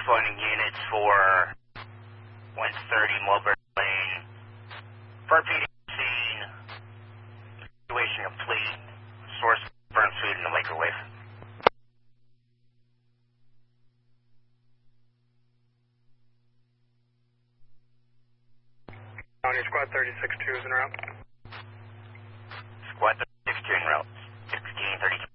responding units for 130 Mulberry Lane. For PD scene, situation complete. Source burnt food in the microwave. County Squad 36-2 is en route. Squad 36-2 en route. 1632.